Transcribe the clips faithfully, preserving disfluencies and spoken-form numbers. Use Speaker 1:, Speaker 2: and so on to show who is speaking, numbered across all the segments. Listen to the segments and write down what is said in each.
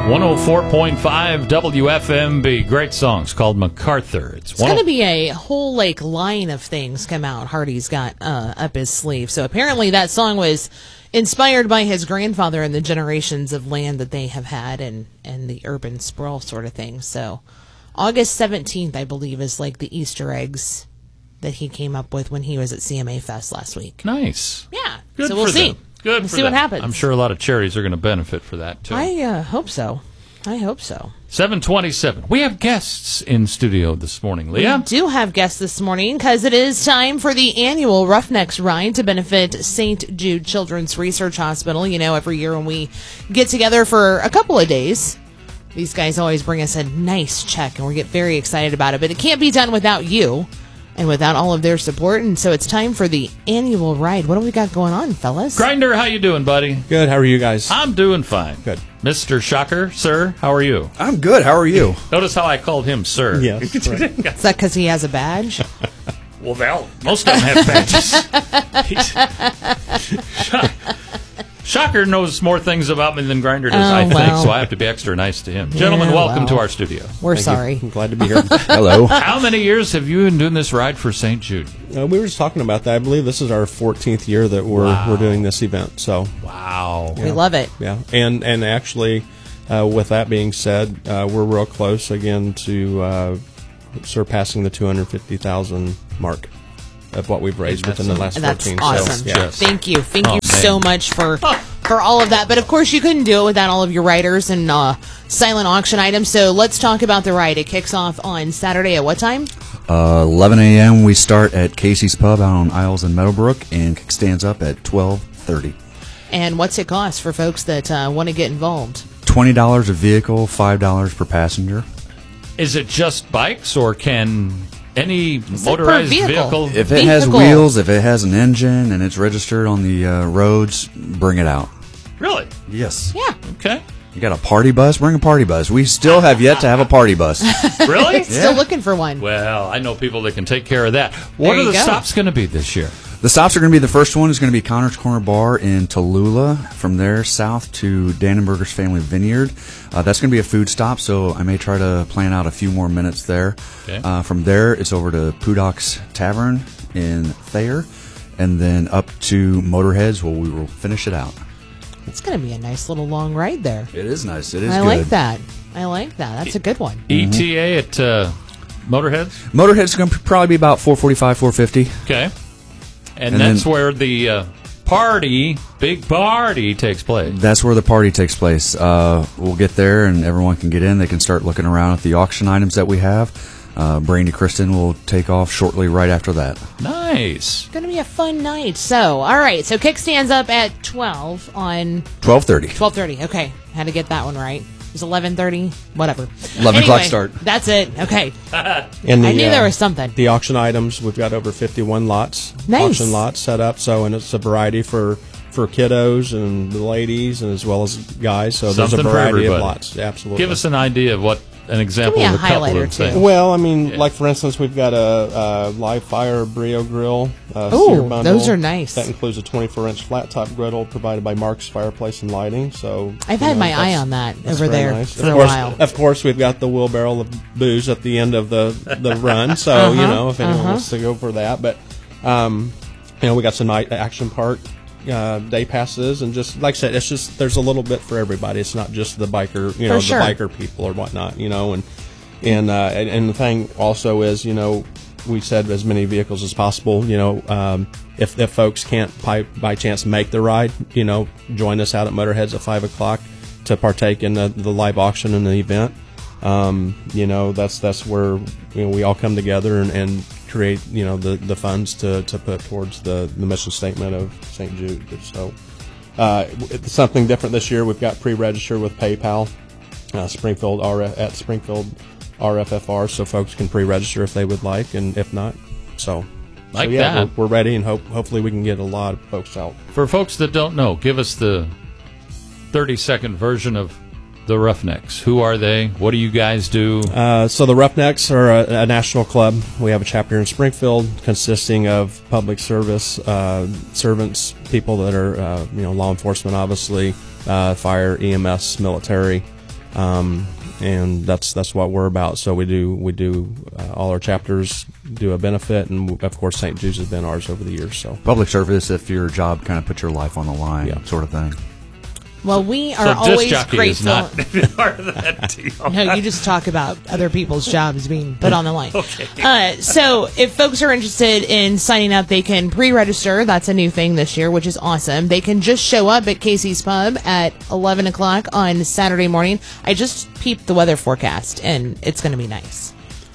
Speaker 1: one oh four point five W F M B. Great songs called MacArthur. It's,
Speaker 2: it's going to be a whole like line of things come out Hardy's got uh, up his sleeve. So apparently that song was inspired by his grandfather and the generations of land that they have had and, and the urban sprawl sort of thing. So August seventeenth, I believe, is like the Easter eggs that he came up with when he was at C M A Fest last week.
Speaker 1: Nice.
Speaker 2: Yeah.
Speaker 1: Good
Speaker 2: so we'll
Speaker 1: for
Speaker 2: see.
Speaker 1: Them. Good
Speaker 2: we'll
Speaker 1: for
Speaker 2: see
Speaker 1: them.
Speaker 2: what happens.
Speaker 1: I'm sure a lot of charities are going to benefit for that, too.
Speaker 2: I uh, hope so. I hope so.
Speaker 1: seven twenty-seven. We have guests in studio this morning, Leah.
Speaker 2: We do have guests this morning because it is time for the annual Roughnecks Ride to benefit Saint Jude Children's Research Hospital. You know, every year when we get together for a couple of days, these guys always bring us a nice check, and we get very excited about it. But it can't be done without you and without all of their support. And so it's time for the annual ride. What do we got going on, fellas?
Speaker 1: Grinder, how you doing, buddy?
Speaker 3: Good. How are you guys?
Speaker 1: I'm doing fine.
Speaker 3: Good.
Speaker 1: Mister Shocker, sir, how are you?
Speaker 4: I'm good. How are you?
Speaker 1: Notice how I called him sir.
Speaker 3: Yes. Right.
Speaker 2: Is that because he has a badge?
Speaker 1: Well, well, most of them have badges. Shocker knows more things about me than Grinder does,
Speaker 2: Oh,
Speaker 1: I think,
Speaker 2: well.
Speaker 1: so I have to be extra nice to him. Gentlemen,
Speaker 2: Yeah,
Speaker 1: welcome
Speaker 2: well.
Speaker 1: to our studio.
Speaker 2: We're
Speaker 3: Thank
Speaker 2: sorry.
Speaker 3: you. I'm glad to be here.
Speaker 4: Hello.
Speaker 1: How many years have you been doing this ride for Saint Jude?
Speaker 3: uh, we were just talking about that. I believe this is our fourteenth year that we're
Speaker 1: Wow.
Speaker 3: we're doing this event. So
Speaker 1: Wow.
Speaker 2: We love it.
Speaker 3: yeah, and and actually, uh, with that being said, uh, we're real close again to uh, surpassing the two hundred fifty thousand mark of what we've raised
Speaker 1: That's
Speaker 3: within the last
Speaker 2: And that's
Speaker 3: fourteen.
Speaker 2: awesome.
Speaker 3: So, yeah.
Speaker 1: Yes.
Speaker 2: Thank you. Thank
Speaker 1: Oh,
Speaker 2: you
Speaker 1: man.
Speaker 2: so much for for all of that. But of course, you couldn't do it without all of your riders and uh, silent auction items. So let's talk about the ride. It kicks off on Saturday at what time?
Speaker 4: Uh, eleven a.m. we start at Casey's Pub out on Isles and Meadowbrook, and stands up at twelve thirty.
Speaker 2: And what's it cost for folks that uh, want to get involved?
Speaker 4: twenty dollars a vehicle, five dollars per passenger.
Speaker 1: Is it just bikes, or can any
Speaker 2: it per
Speaker 1: motorized
Speaker 2: vehicle?
Speaker 1: vehicle?
Speaker 4: If it has
Speaker 2: Vehicle.
Speaker 4: wheels, if it has an engine, and it's registered on the uh, roads, bring it out.
Speaker 1: Really?
Speaker 4: Yes.
Speaker 2: Yeah.
Speaker 1: Okay.
Speaker 4: You got a party bus? Bring a party bus. We still have yet to have a party bus.
Speaker 1: Really?
Speaker 2: Still looking for one.
Speaker 1: Well, I know people that can take care of that. What
Speaker 2: There
Speaker 1: are
Speaker 2: you
Speaker 1: the
Speaker 2: go.
Speaker 1: stops going to be this year?
Speaker 4: The stops are going to be, the first one is going to be Connor's Corner Bar in Tallulah. From there, south to Dannenberger's Family Vineyard. Uh, that's going to be a food stop, so I may try to plan out a few more minutes there.
Speaker 1: Okay.
Speaker 4: Uh, from there, it's over to Pudoc's Tavern in Thayer, and then up to Motorheads, where we will finish it out.
Speaker 2: It's going to be a nice little long ride there.
Speaker 4: It is nice. It is
Speaker 2: I
Speaker 4: good.
Speaker 2: like that. I like that. That's a good one.
Speaker 1: E T A at uh, Motorheads?
Speaker 4: Motorhead's going to probably be about four forty-five, four fifty.
Speaker 1: Okay. And,
Speaker 4: And
Speaker 1: that's
Speaker 4: then-
Speaker 1: where the uh, party, big party, takes place.
Speaker 4: That's where the party takes place. Uh, we'll get there, and everyone can get in. They can start looking around at the auction items that we have. Uh, Brandy Kristen will take off shortly right after that.
Speaker 1: Nice.
Speaker 2: It's going to be a fun night. So, all right. So, kickstands up at twelve on
Speaker 4: twelve thirty.
Speaker 2: twelve thirty. Okay. Had to get that one right. It was eleven thirty. Whatever.
Speaker 4: eleven o'clock start.
Speaker 2: That's it. Okay.
Speaker 3: And the,
Speaker 2: I knew
Speaker 3: uh,
Speaker 2: there was something.
Speaker 3: The auction items, we've got over fifty-one lots,
Speaker 2: Nice.
Speaker 3: auction lots set up. So, and it's a variety for for kiddos and the ladies, and as well as guys. So
Speaker 1: Something
Speaker 3: there's a
Speaker 1: for
Speaker 3: variety of
Speaker 1: everybody.
Speaker 3: lots. Absolutely.
Speaker 1: Give us an idea of what an example
Speaker 2: Give me a
Speaker 1: of a couple
Speaker 2: highlight or
Speaker 1: of
Speaker 2: two.
Speaker 1: things.
Speaker 3: Well, I mean,
Speaker 1: Yeah.
Speaker 3: like for instance, we've got a, a live fire Brio grill. Uh,
Speaker 2: Ooh,
Speaker 3: sear bundle.
Speaker 2: those are nice.
Speaker 3: That includes a twenty-four inch flat top griddle provided by Mark's Fireplace and Lighting. So
Speaker 2: I've
Speaker 3: you
Speaker 2: had
Speaker 3: know,
Speaker 2: my eye
Speaker 3: that's-
Speaker 2: on that
Speaker 3: that's
Speaker 2: over
Speaker 3: very
Speaker 2: there
Speaker 3: nice.
Speaker 2: for
Speaker 3: of
Speaker 2: a
Speaker 3: course,
Speaker 2: while.
Speaker 3: Of course, we've got the wheelbarrow of booze at the end of the the run. So
Speaker 2: Uh-huh,
Speaker 3: you know, if anyone
Speaker 2: uh-huh.
Speaker 3: wants to go for that, but um, you know, we got some night action park. Uh, day passes, and just like I said, it's just there's a little bit for everybody. It's not just the biker, you know,
Speaker 2: For sure.
Speaker 3: the biker people or whatnot, you know, and and uh, and, and the thing also is, you know, we said as many vehicles as possible. You know, um, if if folks can't by, by chance make the ride, you know, join us out at Motorheads at five o'clock to partake in the, the live auction and the event. Um, you know, that's that's where you know we all come together and, and create you know the, the funds to, to put towards the, the mission statement of Saint Jude. So uh, it's something different this year. We've got pre-register with PayPal, uh, Springfield R F, at Springfield R F F R, so folks can pre-register if they would like, and if not, so.
Speaker 1: Like
Speaker 3: so yeah,
Speaker 1: that.
Speaker 3: We're, we're ready, and hope hopefully we can get a lot of folks out.
Speaker 1: For folks that don't know, give us the thirty-second version of the Roughnecks. Who are they? What do you guys do?
Speaker 3: Uh, so the Roughnecks are a, a national club. We have a chapter in Springfield consisting of public service uh, servants, people that are uh, you know law enforcement, obviously, uh, fire, E M S, military, Um, and that's that's what we're about. So we do we do uh, all our chapters do a benefit, and of course Saint Jude's has been ours over the years. So
Speaker 4: public service, if your job kind of puts your life on the line,
Speaker 3: Yeah.
Speaker 4: sort of thing.
Speaker 2: Well, we are
Speaker 1: So disc
Speaker 2: always
Speaker 1: jockey
Speaker 2: grateful.
Speaker 1: is not part of that deal.
Speaker 2: No, you just talk about other people's jobs being put on the line.
Speaker 1: Okay.
Speaker 2: Uh, so if folks are interested in signing up, they can pre-register. That's a new thing this year, which is awesome. They can just show up at Casey's Pub at eleven o'clock on Saturday morning. I just peeped the weather forecast, and it's going to be nice.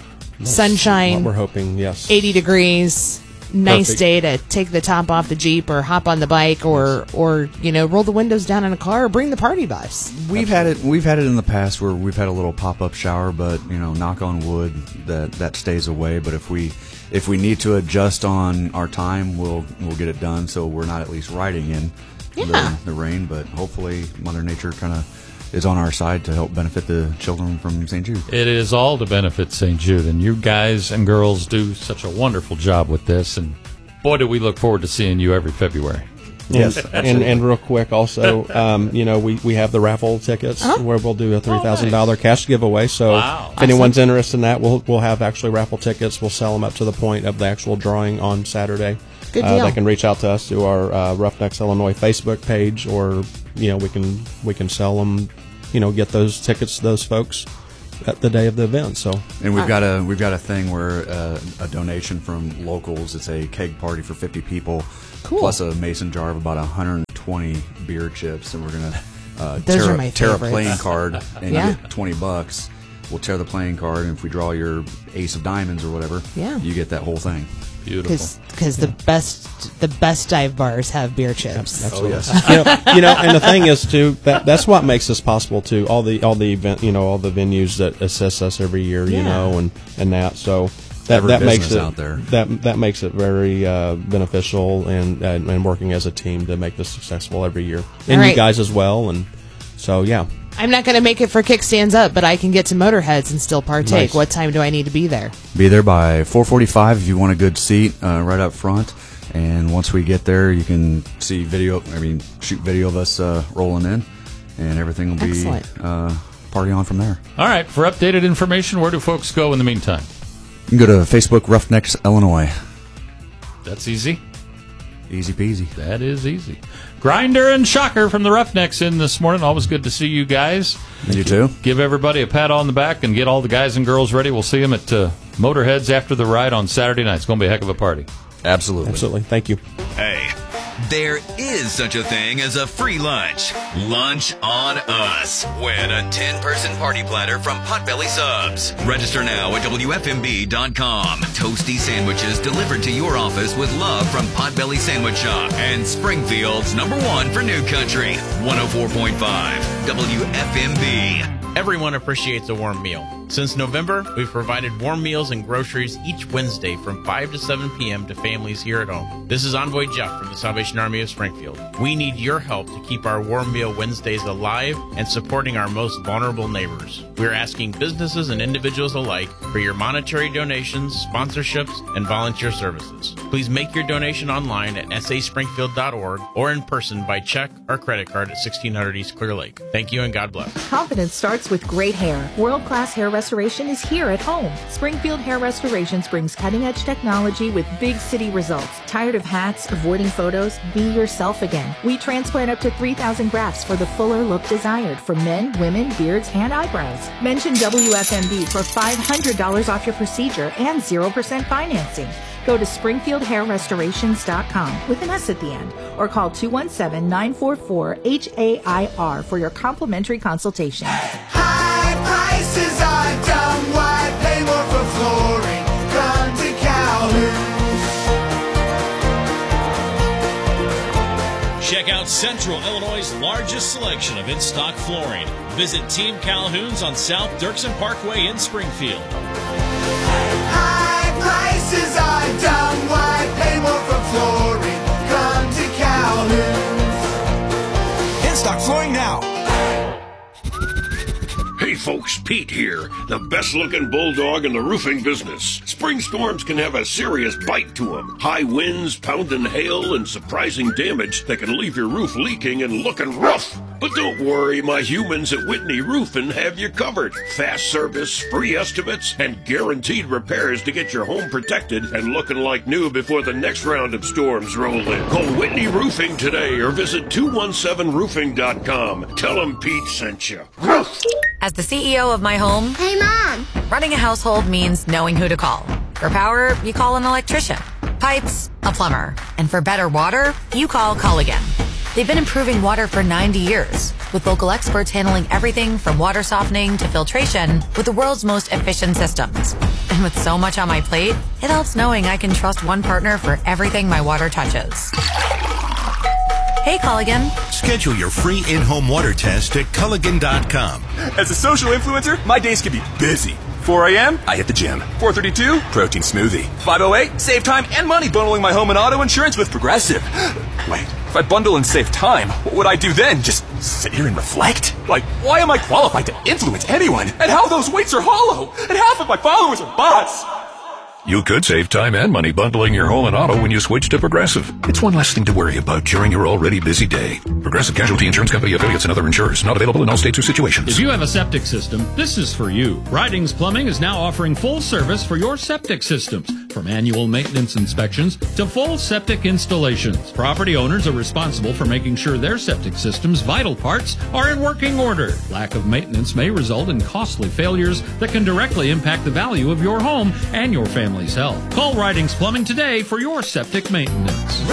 Speaker 2: Sunshine,
Speaker 3: what we're hoping, yes.
Speaker 2: eighty degrees. Nice
Speaker 3: Perfect.
Speaker 2: day to take the top off the Jeep or hop on the bike or, or you know, roll the windows down in a car or bring the party bus.
Speaker 4: We've had it. We've had it in the past where we've had a little pop-up shower, but you know, knock on wood, that that stays away. But if we if we need to adjust on our time, we'll we'll get it done. So we're not at least riding in
Speaker 2: Yeah.
Speaker 4: the, the rain. But hopefully, Mother Nature kind of is on our side to help benefit the children from Saint Jude.
Speaker 1: It is all to benefit Saint Jude, and you guys and girls do such a wonderful job with this, and boy, do we look forward to seeing you every February.
Speaker 3: Yes, and, and real quick also, um, you know, we, we have the raffle tickets
Speaker 2: Uh-huh.
Speaker 3: where we'll do a three thousand dollars
Speaker 1: nice.
Speaker 3: cash giveaway. So
Speaker 1: Wow.
Speaker 3: if anyone's interested in that, we'll we'll have actually raffle tickets. We'll sell them up to the point of the actual drawing on Saturday.
Speaker 2: Good
Speaker 3: Uh,
Speaker 2: deal.
Speaker 3: they can reach out to us through our uh, Roughnecks Illinois Facebook page, or you know, we can we can sell them. You know, get those tickets to those folks at the day of the event. So
Speaker 4: And we've got a we've got a thing where uh, a donation from locals. It's a keg party for fifty people,
Speaker 2: Cool.
Speaker 4: plus a mason jar of about one hundred twenty beer chips, and we're gonna uh,
Speaker 2: Those
Speaker 4: tear,
Speaker 2: are
Speaker 4: a-
Speaker 2: my
Speaker 4: tear a
Speaker 2: favorites.
Speaker 4: playing card and
Speaker 2: Yeah.
Speaker 4: you get twenty bucks. We'll tear the playing card, and if we draw your ace of diamonds or whatever,
Speaker 2: Yeah.
Speaker 4: you get that whole thing.
Speaker 1: Beautiful.
Speaker 2: Because the best the best dive bars have beer chips.
Speaker 3: absolutely. you, know, you know, and the thing is too that that's what makes this possible too. All the all the event, you know, all the venues that assist us every year, you
Speaker 2: Yeah.
Speaker 3: know, and and that so. That,
Speaker 4: Every
Speaker 3: that makes
Speaker 4: business
Speaker 3: it
Speaker 4: out there.
Speaker 3: that that makes it very uh, beneficial and, and and working as a team to make this successful every year, and
Speaker 2: All
Speaker 3: you
Speaker 2: right.
Speaker 3: guys as well. And so yeah,
Speaker 2: I'm not going to make it for Kickstands Up, but I can get to Motorheads and still partake.
Speaker 3: Nice.
Speaker 2: What time do I need to be there?
Speaker 4: Be there by four forty-five if you want a good seat uh, right up front. And once we get there, you can see video. I mean, shoot video of us uh, rolling in, and everything will be
Speaker 2: Excellent.
Speaker 4: uh, party on from there.
Speaker 1: All right, for updated information, where do folks go in the meantime?
Speaker 4: You can go to Facebook Roughnecks Illinois.
Speaker 1: That's easy.
Speaker 4: Easy peasy.
Speaker 1: That is easy. Grinder and Shocker from the Roughnecks in this morning. Always good to see you guys.
Speaker 4: You too.
Speaker 1: Give everybody a pat on the back and get all the guys and girls ready. We'll see them at uh, Motorheads after the ride on Saturday night. It's going to be a heck of a party.
Speaker 4: Absolutely.
Speaker 3: absolutely. Thank you.
Speaker 5: Hey, there is such a thing as a free lunch. Lunch on us. Win a ten-person party platter from Potbelly Subs. Register now at W F M B dot com. Toasty sandwiches delivered to your office with love from Potbelly Sandwich Shop. And Springfield's number one for New Country. one oh four point five W F M B.
Speaker 6: Everyone appreciates a warm meal. Since November, we've provided warm meals and groceries each Wednesday from five to seven p.m. to families here at home. This is Envoy Jeff from the Salvation Army of Springfield. We need your help to keep our Warm Meal Wednesdays alive and supporting our most vulnerable neighbors. We're asking businesses and individuals alike for your monetary donations, sponsorships, and volunteer services. Please make your donation online at s a springfield dot org or in person by check or credit card at sixteen hundred East Clear Lake. Thank you and God bless.
Speaker 7: Confidence starts with great hair. World-class hair restoration is here at home. Springfield Hair Restorations brings cutting-edge technology with big city results. Tired of hats, avoiding photos? Be yourself again. We transplant up to three thousand grafts for the fuller look desired for men, women, beards, and eyebrows. Mention W F M B for five hundred dollars off your procedure and zero percent financing. Go to springfield hair restorations dot com with an S at the end or call two one seven, nine four four, H A I R for your complimentary consultation.
Speaker 8: High prices are dumb. Why pay more for flooring? Come to Calhoun.
Speaker 9: Check out Central Illinois' largest selection of in-stock flooring. Visit Team Calhoun's on South Dirksen Parkway in Springfield.
Speaker 8: High prices are dumb. Why pay more for flooring? Come to Calhoun.
Speaker 10: In stock flooring now.
Speaker 5: Hey,
Speaker 10: Howdy folks, Pete here, the best looking bulldog in the roofing business. Spring storms can have a serious bite to them. High winds, pounding hail, and surprising damage that can leave your roof leaking and looking rough. But don't worry, my humans at Whitney Roofing have you covered. Fast service, free estimates, and guaranteed repairs to get your home protected and looking like new before the next round of storms roll in. Call Whitney Roofing today or visit two one seven roofing dot com. Tell them Pete sent you. Roof!
Speaker 11: As the C E O of my home, hey Mom, running a household means knowing who to call. For power, you call an electrician. Pipes, a plumber. And for better water, you call Culligan. They've been improving water for ninety years, with local experts handling everything from water softening to filtration with the world's most efficient systems. And with so much on my plate, it helps knowing I can trust one partner for everything my water touches. Hey, Culligan.
Speaker 12: Schedule your free in-home water test at Culligan dot com.
Speaker 13: As a social influencer, my days can be busy. four a.m., I hit the gym. four thirty-two, protein smoothie. five oh eight, save time and money bundling my home and auto insurance with Progressive. Wait, if I bundle and save time, what would I do then? Just sit here and reflect? Like, why am I qualified to influence anyone? And how those weights are hollow? And half of my followers are bots?
Speaker 12: You could save time and money bundling your home and auto when you switch to Progressive. It's one less thing to worry about during your already busy day. Progressive Casualty Insurance Company affiliates and other insurers. Not available in all states or situations.
Speaker 9: If you have a septic system, this is for you. Ridings Plumbing is now offering full service for your septic systems. From annual maintenance inspections to full septic installations. Property owners are responsible for making sure their septic system's vital parts are in working order. Lack of maintenance may result in costly failures that can directly impact the value of your home and your family's health. Call Ridings Plumbing today for your septic maintenance.